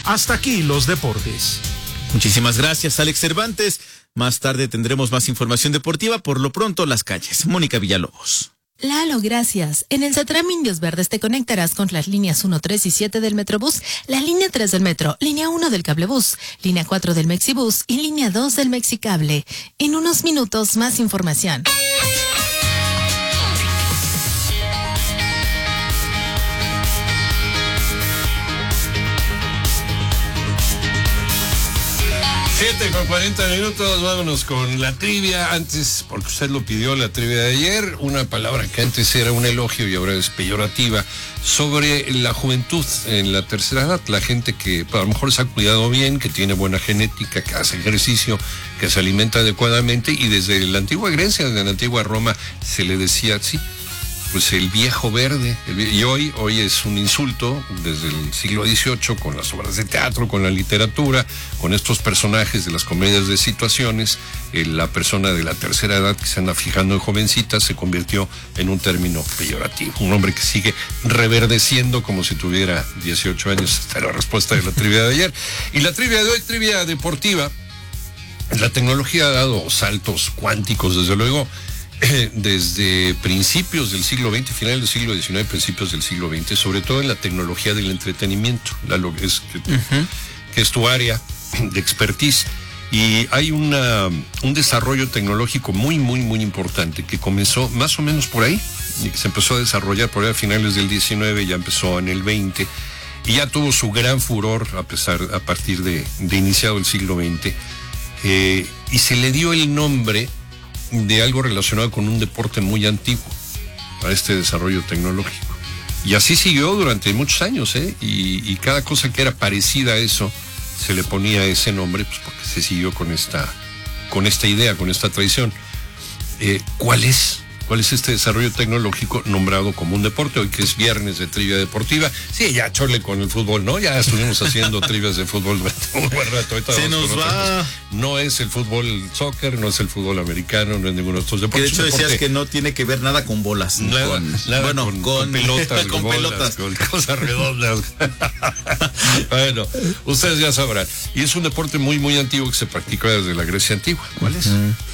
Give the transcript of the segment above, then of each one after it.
Hasta aquí los deportes. Muchísimas gracias, Alex Cervantes. Más tarde tendremos más información deportiva. Por lo pronto, las calles. Mónica Villalobos. Lalo, gracias. En el Satram Indios Verdes te conectarás con las líneas 1, 3 y 7 del Metrobús, la línea 3 del Metro, línea 1 del Cablebús, línea 4 del Mexibús y línea 2 del Mexicable. En unos minutos, más información. Con 40 minutos, vámonos con la trivia. Antes, porque usted lo pidió, la trivia de ayer, una palabra que antes era un elogio y ahora es peyorativa, sobre la juventud en la tercera edad, la gente que a lo mejor se ha cuidado bien, que tiene buena genética, que hace ejercicio, que se alimenta adecuadamente, y desde la antigua Grecia, desde la antigua Roma, se le decía así, pues el viejo verde, y hoy es un insulto desde el siglo XVIII, con las obras de teatro, con la literatura, con estos personajes de las comedias de situaciones. La persona de la tercera edad que se anda fijando en jovencitas se convirtió en un término peyorativo, un hombre que sigue reverdeciendo como si tuviera 18 años. Esta es la respuesta de la trivia de ayer. Y la trivia de hoy, trivia deportiva. La tecnología ha dado saltos cuánticos, desde luego, desde principios del siglo XX, final del siglo XIX, principios del siglo XX, sobre todo en la tecnología del entretenimiento, que es tu área de expertise. Y hay un desarrollo tecnológico muy importante que comenzó más o menos por ahí, y que se empezó a desarrollar por ahí a finales del XIX, ya empezó en el XX, y ya tuvo su gran furor a partir de iniciado el siglo XX, y se le dio el nombre de algo relacionado con un deporte muy antiguo para este desarrollo tecnológico. Y así siguió durante muchos años, y cada cosa que era parecida a eso se le ponía ese nombre, pues porque se siguió con esta idea, con esta tradición. ¿Cuál es este desarrollo tecnológico nombrado como un deporte? Hoy que es viernes de trivia deportiva. Sí, ya chole con el fútbol, ¿no? Ya estuvimos haciendo trivias de fútbol durante un buen rato. Ahorita se nos va. No es el fútbol soccer, no es el fútbol americano, no es ninguno de estos deportes. Que de hecho decías que no tiene que ver nada con bolas. Nada con pelotas, con bolas, pelotas, con cosas redondas. Bueno, ustedes ya sabrán. Y es un deporte muy antiguo que se practica desde la Grecia antigua. ¿Cuál es?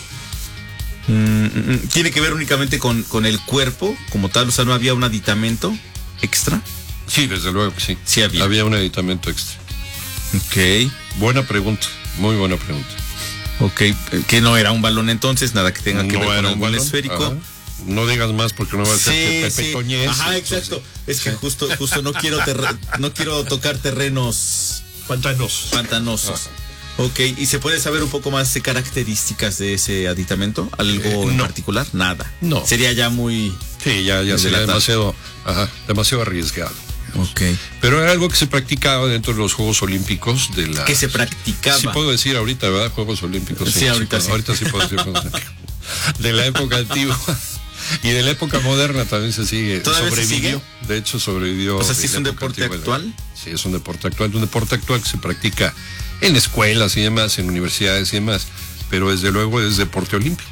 ¿Tiene que ver únicamente con el cuerpo como tal? O sea, ¿no había un aditamento extra? Sí, desde luego que sí. Sí había. Había un aditamento extra. Ok. Buena pregunta, muy buena pregunta. Ok, que no era un balón entonces, nada que tenga que ver con un balón esférico. Ajá. No digas más porque no va a ser que Pepe Toñez. Ajá, exacto. Es que justo no quiero tocar terrenos pantanosos. Ok, ¿y se puede saber un poco más de características de ese aditamento? ¿Algo en particular? Nada. No. Sería ya muy... Sí, ya sería demasiado arriesgado. Ok. Pero era algo que se practicaba dentro de los Juegos Olímpicos de la... ¿Qué se practicaba? Sí puedo decir ahorita, ¿verdad? Juegos Olímpicos. Sí, ahorita sí. Ahorita sí puedo decir Juegos Olímpicos. De la época antigua. Y de la época moderna también se sigue. ¿Todavía sobrevivió? se sigue? De hecho, sobrevivió. O sea, ¿sí es un deporte actual? Sí, es un deporte actual. Un deporte actual que se practica en escuelas y demás, en universidades y demás. Pero desde luego es deporte olímpico.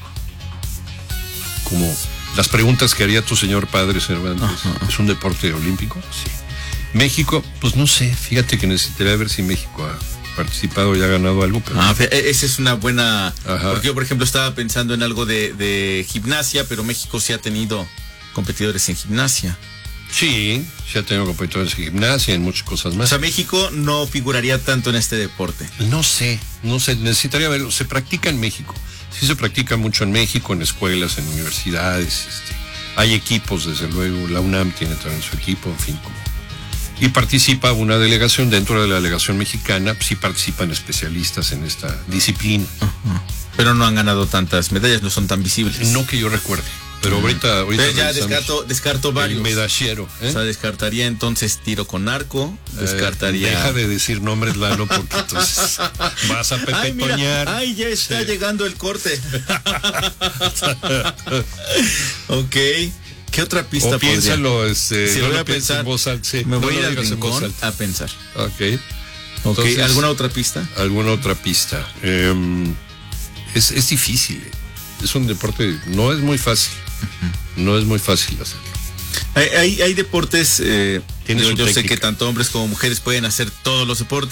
Como las preguntas que haría tu señor padre Cervantes. ¿Es un deporte olímpico? Sí. México, pues no sé. Fíjate que necesitaría ver si México ha participado y ha ganado algo. Pero... esa es una buena... Ajá. Porque yo, por ejemplo, estaba pensando en algo de gimnasia, pero México sí ha tenido competidores en gimnasia. Sí, ha tenido competidores en gimnasia, en muchas cosas más. O sea, México no figuraría tanto en este deporte. No sé, necesitaría verlo. Se practica en México. Sí se practica mucho en México, en escuelas, en universidades. Hay equipos, desde luego. La UNAM tiene también su equipo, en fin, y participa una delegación. Dentro de la delegación mexicana, sí participan especialistas en esta disciplina. Pero no han ganado tantas medallas, no son tan visibles. No que yo recuerde. Pero ahorita ya descarto varios. El medallero. O sea, descartaría entonces tiro con arco. Descartaría. Deja de decir nombres, Lalo, porque entonces vas a pepetoñar. Ay, ya está llegando el corte. Ok. ¿Qué otra pista? O piénsalo, si lo voy a pensar en voz alta, me voy a ir al rincón a pensar. Ok. Entonces, ¿alguna otra pista? ¿Alguna otra pista? Es difícil. Es un deporte, no es muy fácil. No es muy fácil hacerlo. Hay deportes, yo sé que tanto hombres como mujeres pueden hacer todos los deportes.